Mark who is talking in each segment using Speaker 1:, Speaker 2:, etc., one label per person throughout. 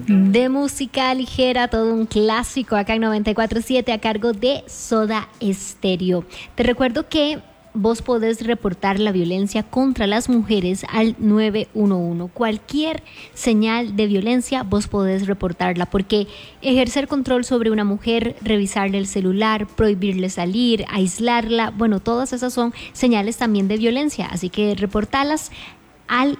Speaker 1: De música ligera, todo un clásico acá en 94.7 a cargo de Soda Stereo. Te recuerdo que vos podés reportar la violencia contra las mujeres al 911. Cualquier señal de violencia vos podés reportarla, porque ejercer control sobre una mujer, revisarle el celular, prohibirle salir, aislarla, bueno, todas esas son señales también de violencia, así que reportalas al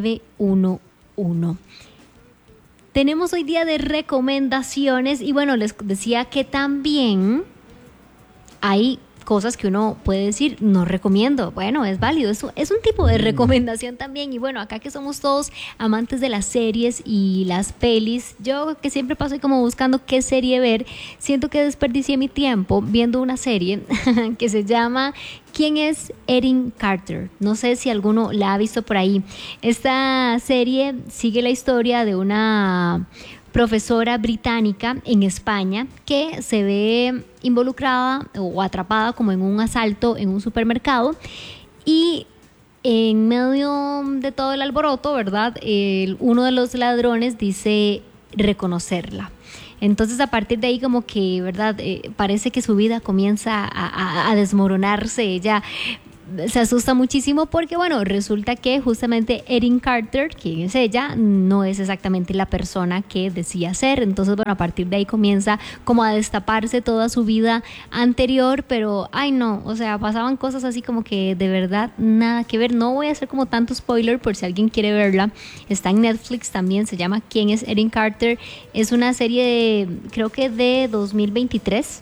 Speaker 1: 911. Tenemos hoy día de recomendaciones y bueno, les decía que también hay cosas que uno puede decir, no recomiendo. Bueno, es válido, eso es un tipo de recomendación también. Y bueno, acá que somos todos amantes de las series y las pelis, yo que siempre paso como buscando qué serie ver, siento que desperdicié mi tiempo viendo una serie que se llama ¿Quién es Erin Carter? No sé si alguno la ha visto por ahí. Esta serie sigue la historia de una profesora británica en España que se ve involucrada o atrapada como en un asalto en un supermercado y en medio de todo el alboroto, ¿verdad? Uno de los ladrones dice reconocerla. Entonces a partir de ahí como que, ¿verdad? Parece que su vida comienza a desmoronarse. Ella se asusta muchísimo porque, bueno, resulta que justamente Erin Carter, quien es ella, no es exactamente la persona que decía ser. Entonces, bueno, a partir de ahí comienza como a destaparse toda su vida anterior, pero, ay no, o sea, pasaban cosas así como que de verdad nada que ver. No voy a hacer como tanto spoiler por si alguien quiere verla. Está en Netflix también, se llama ¿Quién es Erin Carter? Es una serie creo que de 2023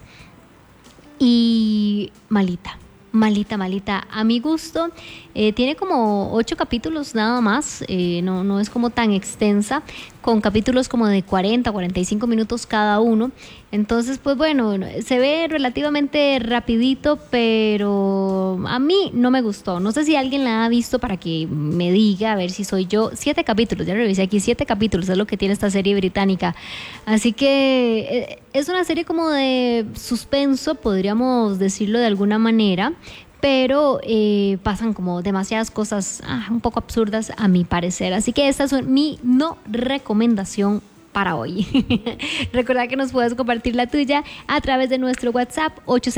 Speaker 1: y malita. A mi gusto. Tiene como 8 capítulos nada más, no es como tan extensa, con capítulos como de 40, 45 minutos cada uno. Entonces, pues bueno, se ve relativamente rapidito, pero a mí no me gustó. No sé si alguien la ha visto para que me diga, a ver si soy yo. 7 capítulos, ya revisé aquí, 7 capítulos es lo que tiene esta serie británica. Así que es una serie como de suspenso, podríamos decirlo de alguna manera, pero pasan como demasiadas cosas un poco absurdas a mi parecer. Así que esta es mi no recomendación para hoy. Recuerda que nos puedes compartir la tuya a través de nuestro WhatsApp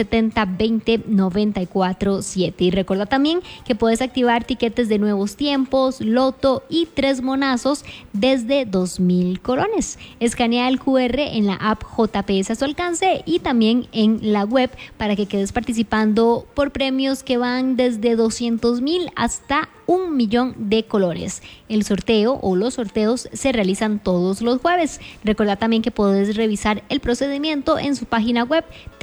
Speaker 1: 870-20-94-7. Y recuerda también que puedes activar tiquetes de Nuevos Tiempos, Loto y 3 monazos desde 2,000 colones. Escanea el QR en la app JPS a su alcance y también en la web para que quedes participando por premios que van desde 200,000 hasta 1,000,000 de colores. El sorteo o los sorteos se realizan todos los jueves. Recuerda también que puedes revisar el procedimiento en su página web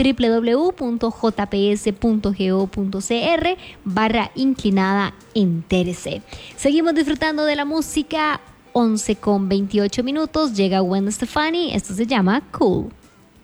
Speaker 1: www.jps.go.cr/inclinada-entérese. Seguimos disfrutando de la música. 11:28 llega Gwen Stefani. Esto se llama Cool.